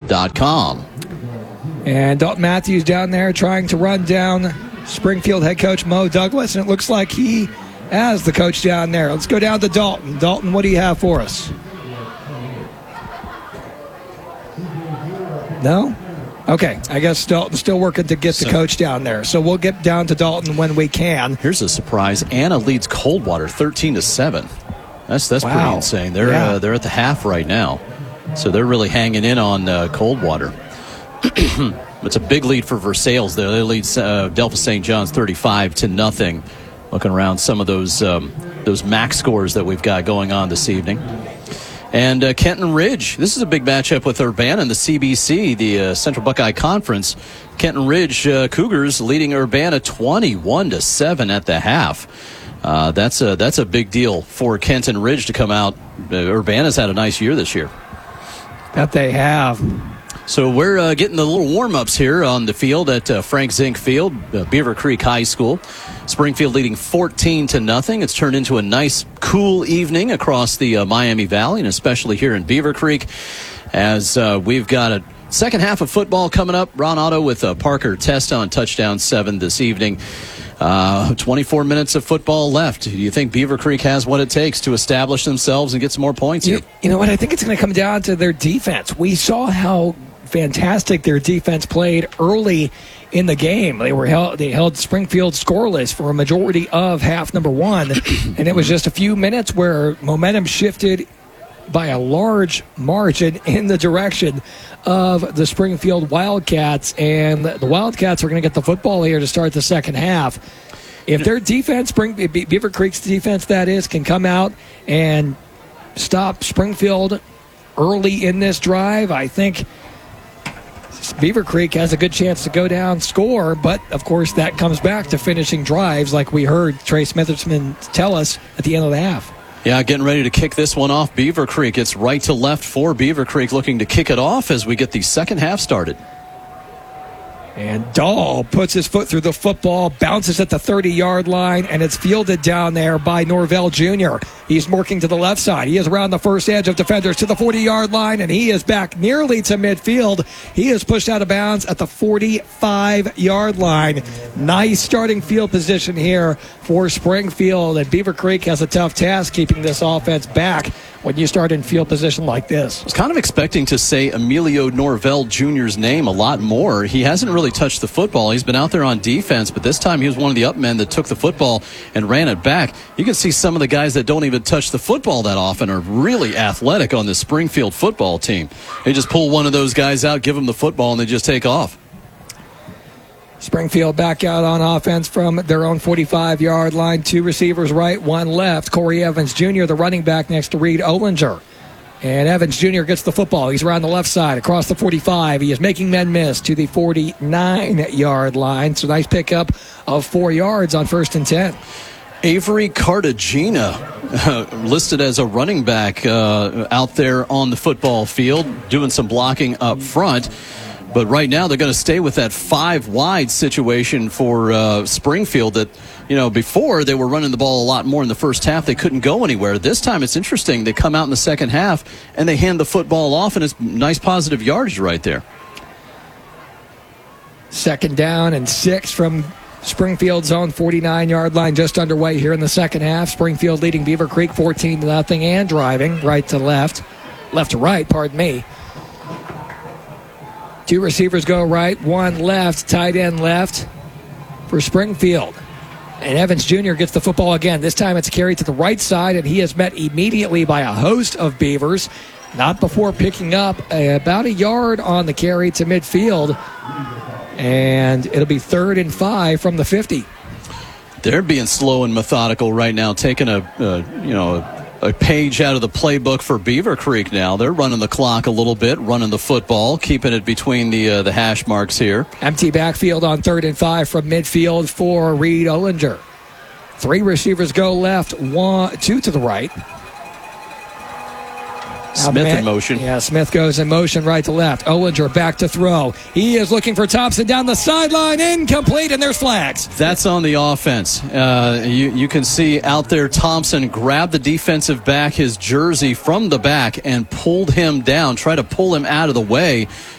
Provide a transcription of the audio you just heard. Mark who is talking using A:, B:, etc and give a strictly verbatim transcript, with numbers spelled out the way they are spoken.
A: dot com.
B: And Dalton Matthews down there trying to run down Springfield head coach Mo Douglas, and it looks like he has the coach down there. Let's go down to Dalton. Dalton, what do you have for us? No? Okay, I guess Dalton's still working to get the so, coach down there. So we'll get down to Dalton when we can.
A: Here's a surprise. Anna leads Coldwater thirteen to seven. That's that's wow. pretty insane. They're yeah. uh, they're at the half right now. So they're really hanging in on uh, Coldwater. It's a big lead for Versailles there. They lead uh, Delphos Saint John's thirty-five to nothing. Looking around some of those um, those max scores that we've got going on this evening. And uh, Kenton Ridge, this is a big matchup with Urbana in the C B C, the uh, Central Buckeye Conference. Kenton Ridge uh, Cougars leading Urbana twenty-one to seven at the half. Uh, that's a that's a big deal for Kenton Ridge to come out. Uh, Urbana's had a nice year this year.
B: That they have.
A: So we're uh, getting the little warm-ups here on the field at uh, Frank Zink Field, uh, Beaver Creek High School. Springfield leading fourteen to nothing. It's turned into a nice, cool evening across the uh, Miami Valley, and especially here in Beaver Creek, as uh, we've got a second half of football coming up. Ron Otto with uh, Parker Testa on touchdown seven this evening. Uh, twenty-four minutes of football left. Do you think Beaver Creek has what it takes to establish themselves and get some more points
B: you,
A: here?
B: You know what? I think it's going to come down to their defense. We saw how fantastic their defense played early in the game. They were held, they held Springfield scoreless for a majority of half number one, and it was just a few minutes where momentum shifted by a large margin in the direction of the Springfield Wildcats, and the Wildcats are going to get the football here to start the second half. If their defense, Spring, Beaver Creek's defense, that is, can come out and stop Springfield early in this drive, I think Beaver Creek has a good chance to go down, score, but of course that comes back to finishing drives like we heard Trey Smithersman tell us at the end of the half.
A: Yeah, getting ready to kick this one off. Beaver Creek, it's right to left for Beaver Creek, looking to kick it off as we get the second half started.
B: And Dahl puts his foot through the football, bounces at the thirty-yard line, and it's fielded down there by Norvell Junior He's working to the left side. He is around the first edge of defenders to the forty-yard line, and he is back nearly to midfield. He is pushed out of bounds at the forty-five-yard line. Nice starting field position here for Springfield, and Beaver Creek has a tough task keeping this offense back when you start in field position like this.
A: I was kind of expecting to say Emilio Norvell Junior's name a lot more. He hasn't really touched the football. He's been out there on defense, but this time he was one of the up men that took the football and ran it back. You can see some of the guys that don't even touch the football that often are really athletic on the Springfield football team. They just pull one of those guys out, give them the football, and they just take off.
B: Springfield back out on offense from their own forty-five-yard line. Two receivers right, one left. Corey Evans Junior, the running back next to Reed Ollinger. And Evans Junior gets the football. He's around the left side, across the forty-five. He is making men miss to the forty-nine-yard line. So nice pickup of four yards on first and ten.
A: Avery Cartagena, uh, listed as a running back uh, out there on the football field, doing some blocking up front. But right now they're going to stay with that five-wide situation for uh, Springfield that, you know, before they were running the ball a lot more in the first half. They couldn't go anywhere. This time it's interesting. They come out in the second half and they hand the football off, and it's nice positive yardage right there.
B: Second down and six from Springfield's own forty-nine-yard line, just underway here in the second half. Springfield leading Beaver Creek fourteen to nothing and driving right to left. Left to right, pardon me. Two receivers go right, one left, tight end left for Springfield. And Evans Junior gets the football again. This time it's carried to the right side, and he is met immediately by a host of Beavers. Not before picking up a, about a yard on the carry to midfield. And it'll be third and five from the fifty.
A: They're being slow and methodical right now, taking a, uh, you know, a page out of the playbook for Beaver Creek now. They're running the clock a little bit, running the football, keeping it between the uh, the hash marks here.
B: Empty backfield on third and five from midfield for Reed Ollinger. Three receivers go left, one, two to the right.
A: Smith in motion.
B: Yeah, Smith goes in motion right to left. Ollinger back to throw. He is looking for Thompson down the sideline. Incomplete, and there's flags.
A: That's on the offense. Uh, you, you can see out there Thompson grabbed the defensive back, his jersey from the back, and pulled him down, tried to pull him out of the way.